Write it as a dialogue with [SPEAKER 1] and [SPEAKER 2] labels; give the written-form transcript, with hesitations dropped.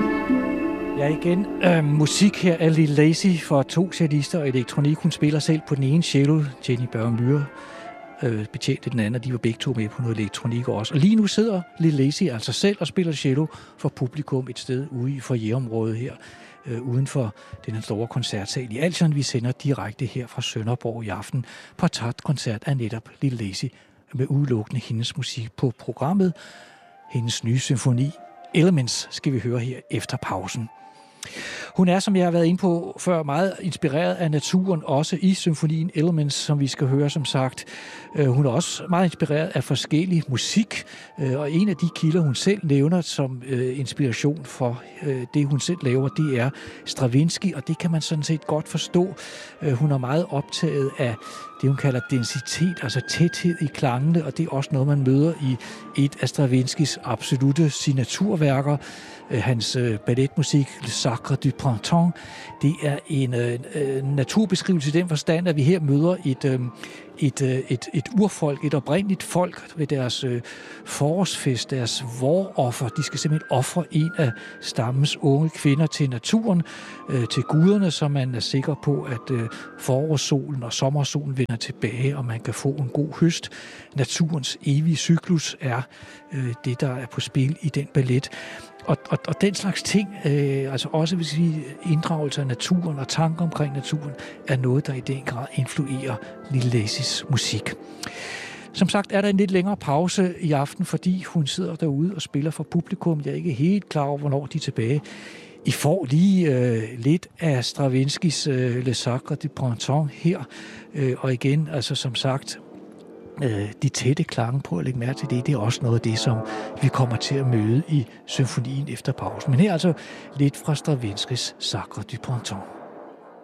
[SPEAKER 1] Ja, igen. Musik her af Lil Lazy for 2 cellister og elektronik. Hun spiller selv på den ene cello, Jenny Børge betjente den anden, og de var begge to med på noget elektronik også. Og lige nu sidder Lil Lazy altså selv og spiller cello for publikum et sted ude i foyerområdet her, uden for den store koncertsal i Altion. Vi sender direkte her fra Sønderborg i aften. Portrætkoncert af netop Lil Lazy med udelukkende hendes musik på programmet. Hendes nye symfoni Elements skal vi høre her efter pausen. Hun er, som jeg har været inde på før, meget inspireret af naturen, også i symfonien Elements, som vi skal høre, som sagt. Hun er også meget inspireret af forskellig musik, og en af de kilder, hun selv nævner som inspiration for det, hun selv laver, det er Stravinsky, og det kan man sådan set godt forstå. Hun er meget optaget af det, hun kalder densitet, altså tæthed i klangene, og det er også noget, man møder i et af Stravinskys absolute signaturværker. Hans balletmusik, Le Sacre du Printemps, det er en naturbeskrivelse i den forstand, at vi her møder et urfolk, et oprindeligt folk ved deres forårsfest, deres våroffer. De skal simpelthen ofre en af stammens unge kvinder til naturen, til guderne, så man er sikker på, at forårssolen og sommersolen vender tilbage, og man kan få en god høst. Naturens evige cyklus er det, der er på spil i den ballet. Og den slags ting, altså også hvis vi inddragelse af naturen og tanker omkring naturen, er noget, der i den grad influerer Lil Lazys musik. Som sagt er der en lidt længere pause i aften, fordi hun sidder derude og spiller for publikum. Jeg er ikke helt klar over, hvornår de er tilbage. I får lige lidt af Stravinskys Le Sacre du Printemps her. Og igen, altså som sagt, de tætte klange på at lægge mærke til det er også noget af det, som vi kommer til at møde i symfonien efter pausen. Men her altså lidt fra Stravinskys Sacre du Printemps.